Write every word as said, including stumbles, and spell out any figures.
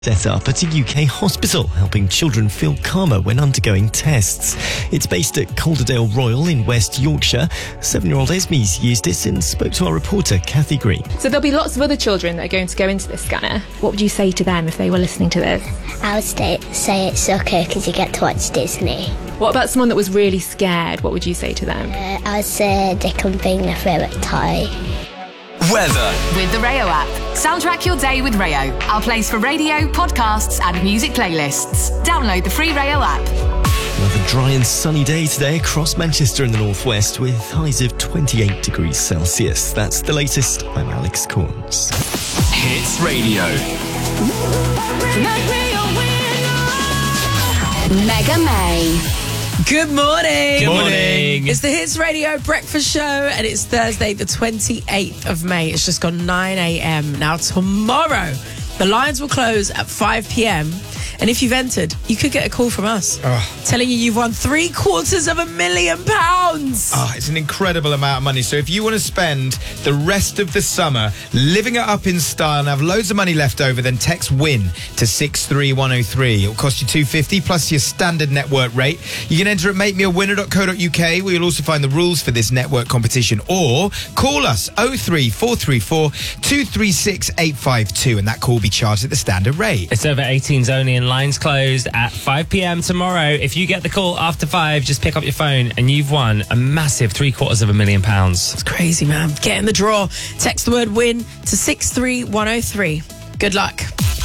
Set up at a U K hospital, helping children feel calmer when undergoing tests. It's based at Calderdale Royal in West Yorkshire. Seven-year-old Esme's used it and spoke to our reporter, Kathy Green. So there'll be lots of other children that are going to go into this scanner. What would you say to them if they were listening to this? I would say, say it's okay because you get to watch Disney. What about someone that was really scared? What would you say to them? Uh, I would say they can bring their favourite toy. Weather. With the Rayo app. Soundtrack your day with Rayo. Our place for radio, podcasts and music playlists. Download the free Rayo app. Another dry and sunny day today across Manchester and the northwest with highs of twenty-eight degrees Celsius. That's the latest. I'm Alex Corns. Hits Radio. Mega May. Good morning. Good morning. It's the Hits Radio Breakfast Show, and it's Thursday, the twenty-eighth of May. It's just gone nine a.m. Now, tomorrow, the lines will close at five p.m. And if you've entered, you could get a call from us oh. telling you you've won three quarters of a million pounds. Oh, it's an incredible amount of money. So if you want to spend the rest of the summer living it up in style and have loads of money left over, then text WIN to six three one oh three. It'll cost you two pounds fifty plus your standard network rate. You can enter at make me a winner dot co dot uk, where you'll also find the rules for this network competition. Or call us oh three four three four two three six eight five two, and that call will be charged at the standard rate. It's over eighteens only, and lines closed at five p.m. tomorrow. If you get the call after five, just pick up your phone and you've won a massive three quarters of a million pounds. It's crazy, man. Get in the draw. Text the word WIN to six three one oh three. Good luck.